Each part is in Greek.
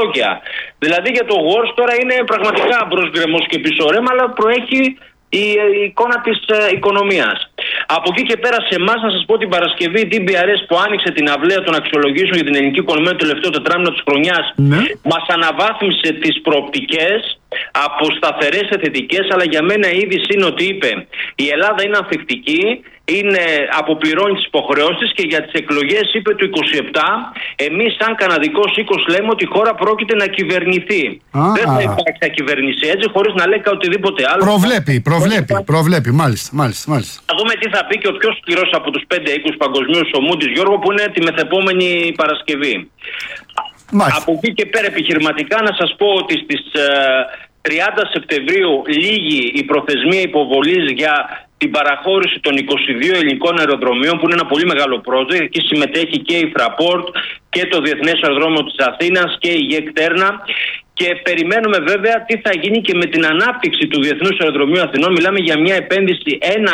επιτόκια. Δηλαδή για το Wars τώρα είναι πραγματικά μπρος γκρεμός και πίσω ρέμα, αλλά προέχει η εικόνα της οικονομίας. Από εκεί και πέρα σε εμάς, να σας πω, την Παρασκευή η DBRS που άνοιξε την αυλαία των αξιολογήσεων για την ελληνική οικονομία το τελευταίο τετράμινο της χρονιάς, μας αναβάθμισε τις προοπτικές από σταθερές σε θετικές, αλλά για μένα η είδηση είναι ότι είπε η Ελλάδα είναι ανθεκτική, αποπληρώνει τις υποχρεώσεις και για τις εκλογές, είπε, του 27, εμείς σαν καναδικός οίκος λέμε ότι η χώρα πρόκειται να κυβερνηθεί. Δεν θα υπάρξει να κυβερνήσει έτσι χωρίς να λέει οτιδήποτε άλλο. Προβλέπει, μάλιστα. Θα δούμε τι θα πει και ο πιο σκληρός από τους 5 οίκους παγκοσμίους, ο Moody's, Γιώργο, που είναι τη μεθεπόμενη Παρασκευή. Μάλιστα. Από εκεί και πέρα επιχειρηματικά να σας πω ότι στις 30 Σεπτεμβρίου λήγει η προθεσμία υποβολής για την παραχώρηση των 22 ελληνικών αεροδρομίων, που είναι ένα πολύ μεγάλο project. Εκεί συμμετέχει και η Fraport και το Διεθνές Αεροδρόμιο της Αθήνας και η ΓΕΚ-Τέρνα. Και περιμένουμε βέβαια τι θα γίνει και με την ανάπτυξη του Διεθνούς Αεροδρομίου Αθηνών. Μιλάμε για μια επένδυση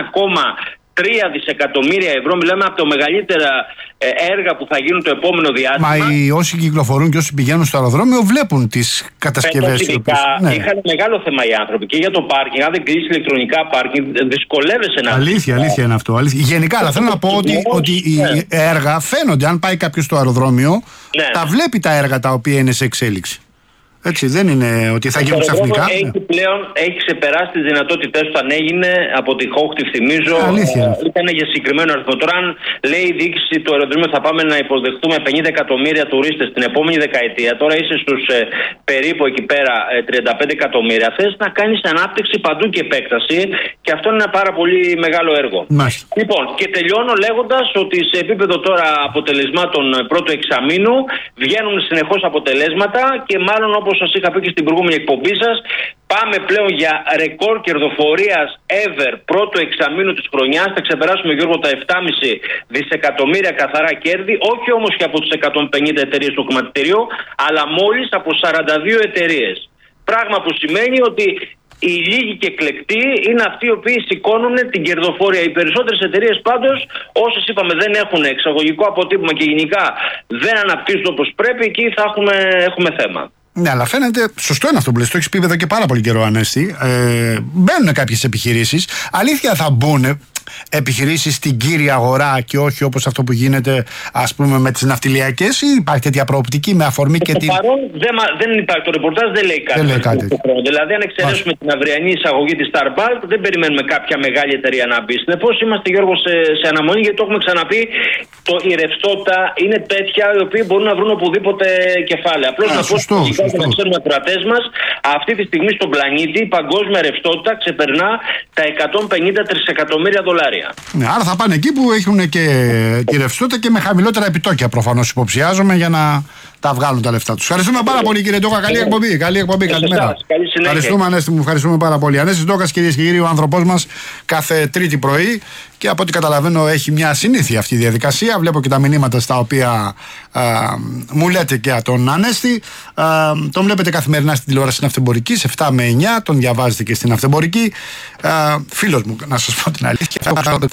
1,3 δισεκατομμύρια ευρώ. Μιλάμε από τα μεγαλύτερα έργα που θα γίνουν το επόμενο διάστημα. Μα όσοι κυκλοφορούν και όσοι πηγαίνουν στο αεροδρόμιο βλέπουν τις κατασκευές. Είχαν μεγάλο θέμα οι άνθρωποι και για το πάρκινγκ. Αν δεν κλείσει ηλεκτρονικά πάρκινγκ, δυσκολεύεσαι να. Αλήθεια είναι αυτό. Γενικά, αλλά θέλω να πω ότι οι έργα φαίνονται. Αν πάει κάποιος στο αεροδρόμιο, τα βλέπει τα έργα τα οποία είναι σε εξέλιξη. Έτσι, δεν είναι ότι θα γίνουν ξαφνικά. Έχει ξεπεράσει τις δυνατότητές του. Αν έγινε από τη Χόχτη, θυμίζω, ήταν για συγκεκριμένο αριθμό. Τώρα, αν λέει η διοίκηση του αεροδρομίου θα πάμε να υποδεχτούμε 50 εκατομμύρια τουρίστες την επόμενη δεκαετία, τώρα είσαι στους περίπου εκεί πέρα 35 εκατομμύρια. Θες να κάνεις ανάπτυξη παντού και επέκταση, και αυτό είναι ένα πάρα πολύ μεγάλο έργο. Μάλιστα. Λοιπόν, και τελειώνω λέγοντας ότι σε επίπεδο τώρα αποτελεσμάτων πρώτου εξαμήνου βγαίνουν συνεχώς αποτελέσματα και μάλλον όπως σας είχα πει και στην προηγούμενη εκπομπή σας, πάμε πλέον για ρεκόρ κερδοφορίας ever πρώτου εξαμήνου της χρονιάς. Θα ξεπεράσουμε, Γιώργο, τα 7,5 δισεκατομμύρια καθαρά κέρδη, όχι όμως και από τις 150 εταιρείες του χρηματιστηρίου, αλλά μόλις από 42 εταιρείες. Πράγμα που σημαίνει ότι οι λίγοι και εκλεκτοί είναι αυτοί οι οποίοι σηκώνουν την κερδοφορία. Οι περισσότερες εταιρείες πάντως, όσες είπαμε δεν έχουν εξαγωγικό αποτύπωμα και γενικά δεν αναπτύσσουν όπως πρέπει, εκεί θα έχουμε θέμα. Ναι, αλλά φαίνεται σωστό είναι αυτό που λες. Το έχεις πει εδώ και πάρα πολύ καιρό, Ανέστη. Μπαίνουν κάποιες επιχειρήσεις. Αλήθεια, θα μπουν επιχειρήσεις στην κύρια αγορά και όχι όπως αυτό που γίνεται, ας πούμε, με τις ναυτιλιακές, ή υπάρχει τέτοια προοπτική με αφορμή και την. Παρόν δεν υπάρχει. Το ρεπορτάζ δεν λέει κάτι. Δηλαδή, αν εξαιρέσουμε την αυριανή εισαγωγή της Starbulk, δεν περιμένουμε κάποια μεγάλη εταιρεία να μπει. Συνεπώς, είμαστε, Γιώργο, σε αναμονή, γιατί το έχουμε ξαναπεί. Η ρευστότητα είναι τέτοια οι οποίοι μπορούν να βρουν οπουδήποτε κεφάλαια. Απλώς να πω ότι να ξέρουμε οι κρατές μας, αυτή τη στιγμή στον πλανήτη η παγκόσμια ρευστότητα ξεπερνά τα 150 τρισεκατομμύρια δολάρια. Ναι, άρα θα πάνε εκεί που έχουν και τη ρευστότητα και με χαμηλότερα επιτόκια, προφανώς υποψιάζομαι, για να τα βγάλουν τα λεφτά τους. Ευχαριστούμε πάρα πολύ, κύριε Ντόκα. Καλή εκπομπή. Καλημέρα. Ευχαριστούμε, Ανέστη μου. Ευχαριστούμε πάρα πολύ. Ανέστης Ντόκας, κυρίες και κύριοι, ο άνθρωπός μας κάθε Τρίτη πρωί, και από ό,τι καταλαβαίνω έχει μια συνήθεια αυτή η διαδικασία. Βλέπω και τα μηνύματα στα οποία μου λέτε και τον Ανέστη. Τον βλέπετε καθημερινά στην τηλεόραση στην Ναυτεμπορική, 7 με 9. Τον διαβάζετε και στην Ναυτεμπορική. Φίλος μου, να σας πω την αλήθεια.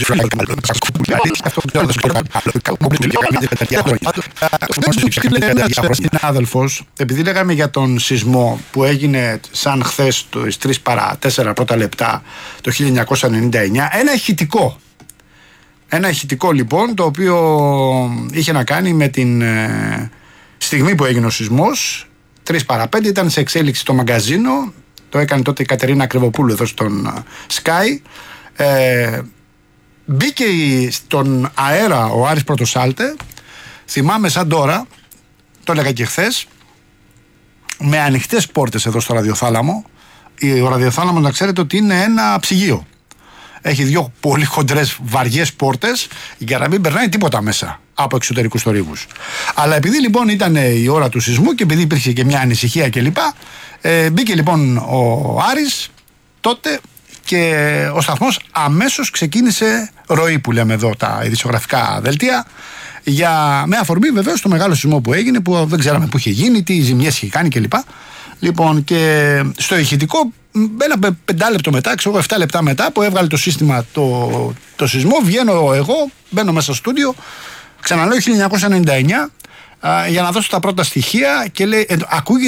Συνάδελφος, επειδή λέγαμε για τον σεισμό που έγινε σαν χθες το 3 παρά 4 πρώτα λεπτά το 1999, ένα ηχητικό λοιπόν, το οποίο είχε να κάνει με την στιγμή που έγινε ο σεισμός. 3 παρά 5 ήταν σε εξέλιξη το μαγκαζίνο, το έκανε τότε η Κατερίνα Κρυβοπούλου εδώ στον Sky. Μπήκε στον αέρα ο Άρης Πρωτοσάλτε, θυμάμαι σαν τώρα, το έλεγα και χθες, με ανοιχτές πόρτες εδώ στο ραδιοθάλαμο. Ο ραδιοθάλαμος, να ξέρετε ότι είναι ένα ψυγείο. Έχει 2 πολύ χοντρές βαριές πόρτες για να μην περνάει τίποτα μέσα από εξωτερικούς θορύβους. Αλλά επειδή λοιπόν ήταν η ώρα του σεισμού και επειδή υπήρχε και μια ανησυχία κλπ, μπήκε λοιπόν ο Άρης τότε και ο σταθμός αμέσως ξεκίνησε ροή, που λέμε εδώ τα ειδησιογραφικά δελτία, με αφορμή βεβαίως το μεγάλο σεισμό που έγινε, που δεν ξέραμε που είχε γίνει, τι ζημιές είχε κάνει κλπ. Λοιπόν, και στο ηχητικό, ένα 5 λεπτό μετά, 7 λεπτά μετά που έβγαλε το σύστημα το σεισμό, βγαίνω εγώ, μπαίνω μέσα στο στούντιο, ξαναλέω 1999, για να δώσω τα πρώτα στοιχεία, και λέει, ακούγεται